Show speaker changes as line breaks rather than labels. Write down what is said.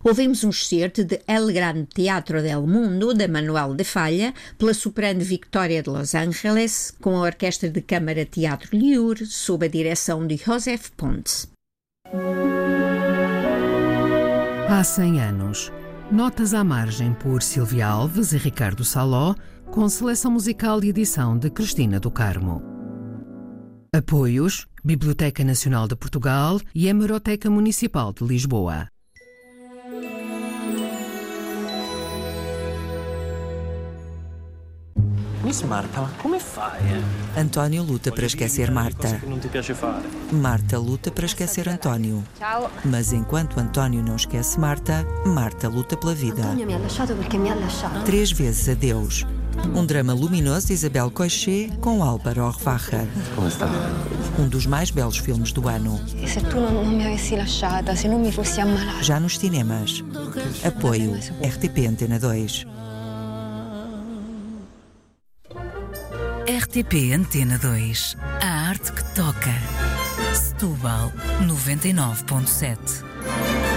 Ouvimos um excerto de El Gran Teatro del Mundo, de Manuel de Falla, pela soprano Victoria de Los Angeles, com a Orquestra de Câmara Teatro Liur, sob a direção de Joseph Pons.
Há 100 anos. Notas à margem por Silvia Alves e Ricardo Saló, com seleção musical e edição de Cristina do Carmo. Apoios: Biblioteca Nacional de Portugal e Hemeroteca Municipal de Lisboa.
Miss Marta, ma come fai?
António luta para esquecer Marta. Marta luta para esquecer António. Mas enquanto António não esquece Marta, Marta luta pela vida. 3 vezes adeus. Um drama luminoso de Isabel Coixet com Álvaro Orvacher.
Come sta?
Um dos mais belos filmes do ano.
E se tu non mi avessi lasciata, se non mi fossi ammalata?
Já nos cinemas. Apoio RTP Antena 2.
RTP Antena 2. A arte que toca. Setúbal 99.7.